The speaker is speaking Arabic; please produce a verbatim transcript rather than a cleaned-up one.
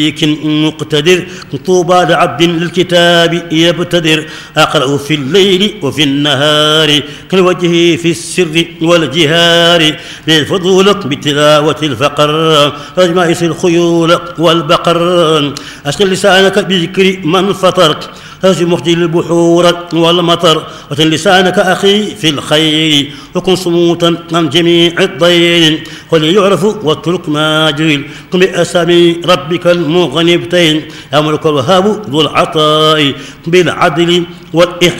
مقتدر طوبى لعبد للكتاب يبتدر أقرأ في الليل وفي النهار كالوجه في السر والجهار بالفضول بتلاوة الفقر أجمائس الخيول والبقر أشغل لسانك بذكر من فطر هز مخجل البحور والمطر وتن لسانك أخي في الخير وكن صموتا عن جميع الضير وليعرف واترك ما جهل قم بأسامي ربك المغنبتين أمرك الوهاب ذو العطاء بالعدل والإحسان